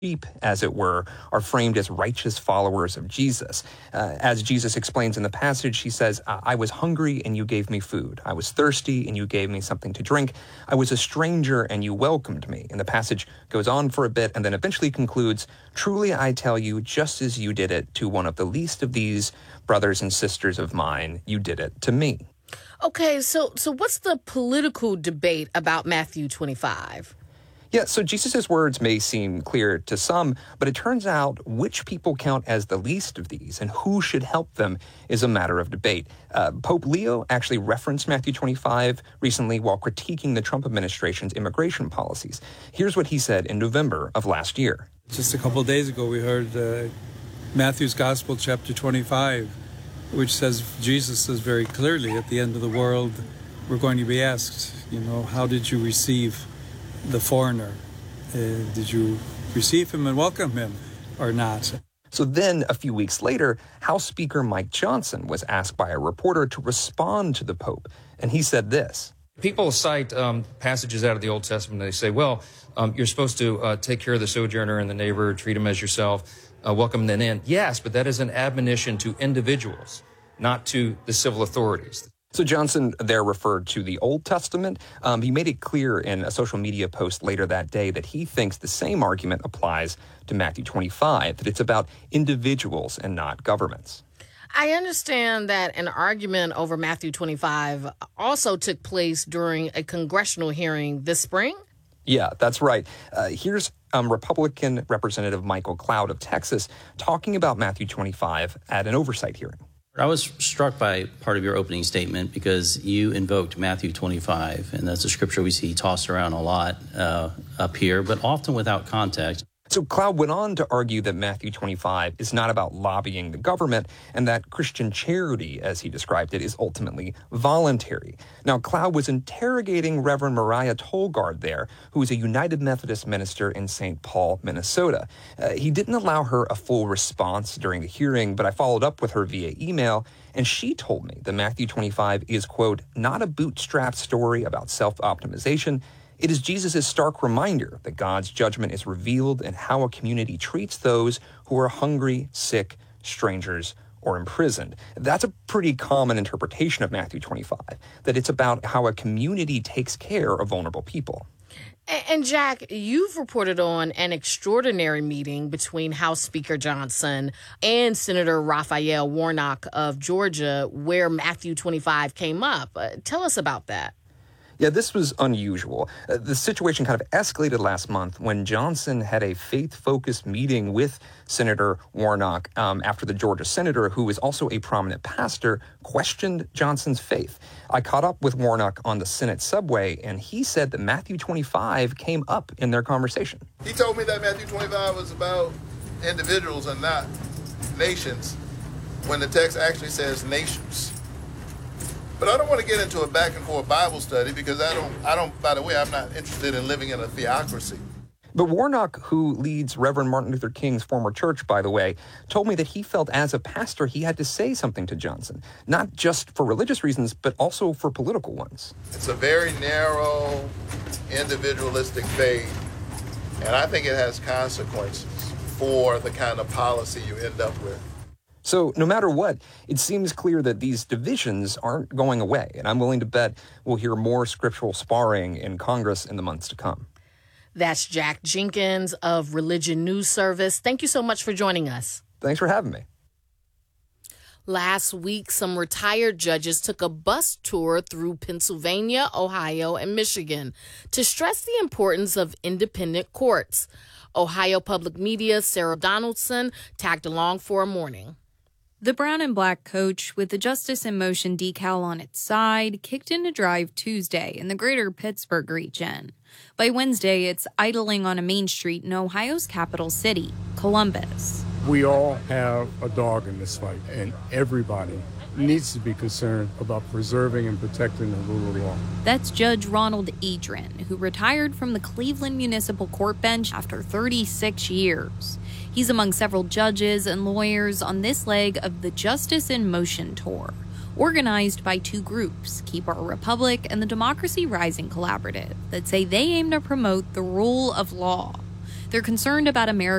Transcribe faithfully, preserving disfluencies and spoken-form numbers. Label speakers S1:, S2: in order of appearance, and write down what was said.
S1: sheep, as it were, are framed as righteous followers of Jesus. Uh, as Jesus explains in the passage, he says, I was hungry and you gave me food. I was thirsty and you gave me something to drink. I was a stranger and you welcomed me. And the passage goes on for a bit and then eventually concludes, truly I tell you, just as you did it to one of the least of these brothers and sisters of mine, you did it to me.
S2: Okay, so so what's the political debate about Matthew twenty-five?
S1: Yeah, so Jesus' words may seem clear to some, but it turns out which people count as the least of these and who should help them is a matter of debate. Uh, Pope Leo actually referenced Matthew twenty-five recently while critiquing the Trump administration's immigration policies. Here's what he said in November of last year.
S3: Just a couple of days ago, we heard uh, Matthew's Gospel, chapter twenty-five, which says, Jesus says very clearly, at the end of the world, we're going to be asked, you know, how did you receive the foreigner? Uh, did you receive him and welcome him or not?
S1: So then, a few weeks later, House Speaker Mike Johnson was asked by a reporter to respond to the Pope, and he said this.
S4: People cite um, passages out of the Old Testament, and they say, well, um, you're supposed to uh, take care of the sojourner and the neighbor, treat him as yourself, uh, welcome them in. Yes, but that is an admonition to individuals, not to the civil authorities.
S1: So Johnson there referred to the Old Testament. Um, he made it clear in a social media post later that day that he thinks the same argument applies to Matthew twenty-five, that it's about individuals and not governments.
S2: I understand that an argument over Matthew twenty-five also took place during a congressional hearing this spring.
S1: Yeah, that's right. Uh, here's um, Republican Representative Michael Cloud of Texas talking about Matthew twenty-five at an oversight hearing.
S5: I was struck by part of your opening statement because you invoked Matthew twenty-five, and that's a scripture we see tossed around a lot uh, up here, but often without context.
S1: So Cloud went on to argue that Matthew twenty-five is not about lobbying the government and that Christian charity, as he described it, is ultimately voluntary. Now, Cloud was interrogating Reverend Mariah Tolgard there, who is a United Methodist minister in Saint Paul, Minnesota. Uh, he didn't allow her a full response during the hearing, but I followed up with her via email, and she told me that Matthew twenty-five is, quote, not a bootstrap story about self-optimization. It is Jesus' stark reminder that God's judgment is revealed in how a community treats those who are hungry, sick, strangers, or imprisoned. That's a pretty common interpretation of Matthew twenty-five, that it's about how a community takes care of vulnerable people.
S2: And Jack, you've reported on an extraordinary meeting between House Speaker Johnson and Senator Raphael Warnock of Georgia where Matthew twenty-five came up. Uh, tell us about that.
S1: Yeah, this was unusual. Uh, the situation kind of escalated last month when Johnson had a faith-focused meeting with Senator Warnock um, after the Georgia senator, who is also a prominent pastor, questioned Johnson's faith. I caught up with Warnock on the Senate subway, and he said that Matthew twenty-five came up in their conversation.
S6: He told me that Matthew twenty-five was about individuals and not nations, when the text actually says nations. But I don't want to get into a back and forth Bible study because I don't, I don't, by the way, I'm not interested in living in a theocracy.
S1: But Warnock, who leads Reverend Martin Luther King's former church, by the way, told me that he felt as a pastor he had to say something to Johnson, not just for religious reasons, but also for political ones.
S6: It's a very narrow, individualistic faith, and I think it has consequences for the kind of policy you end up with.
S1: So no matter what, it seems clear that these divisions aren't going away, and I'm willing to bet we'll hear more scriptural sparring in Congress in the months to come.
S2: That's Jack Jenkins of Religion News Service. Thank you so much for joining us.
S1: Thanks for having me.
S2: Last week, some retired judges took a bus tour through Pennsylvania, Ohio, and Michigan to stress the importance of independent courts. Ohio Public Media's Sarah Donaldson tagged along for a morning.
S7: The brown and black coach, with the Justice in Motion decal on its side, kicked into drive Tuesday in the greater Pittsburgh region. By Wednesday, it's idling on a main street in Ohio's capital city, Columbus.
S8: We all have a dog in this fight, and everybody needs to be concerned about preserving and protecting the rule of law.
S7: That's Judge Ronald Adrian, who retired from the Cleveland Municipal Court bench after thirty-six years. He's among several judges and lawyers on this leg of the Justice in Motion tour, organized by two groups, Keep Our Republic and the Democracy Rising Collaborative, that say they aim to promote the rule of law. They're concerned about America's